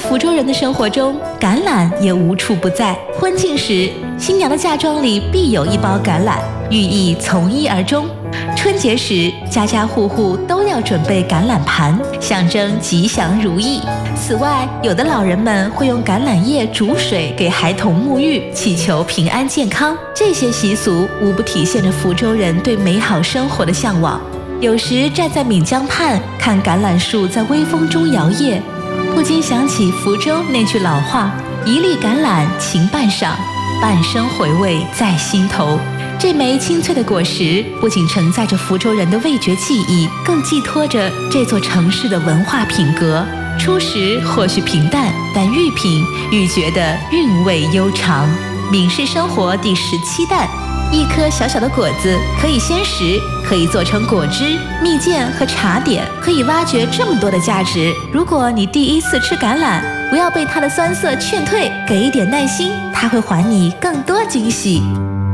福州人的生活中，橄榄也无处不在。婚庆时，新娘的嫁妆里必有一包橄榄，寓意从一而终。春节时，家家户户都要准备橄榄盘，象征吉祥如意。此外，有的老人们会用橄榄叶煮水给孩童沐浴，祈求平安健康。这些习俗无不体现着福州人对美好生活的向往。有时站在闽江畔看橄榄树在微风中摇曳，不禁想起福州那句老话：一粒橄榄情半晌，半生回味在心头。这枚清脆的果实不仅承载着福州人的味觉记忆，更寄托着这座城市的文化品格。初时或许平淡，但愈品愈觉得韵味悠长。闽式生活第17弹，一颗小小的果子可以鲜食，可以做成果汁、蜜饯和茶点，可以挖掘这么多的价值。如果你第一次吃橄榄，不要被它的酸涩劝退，给一点耐心，它会还你更多惊喜。